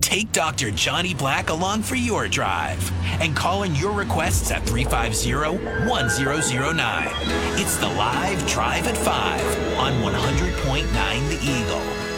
Take Dr. Johnny Black along for your drive and call in your requests at 350-1009. It's the live Drive at 5 on 100.9 The Eagle.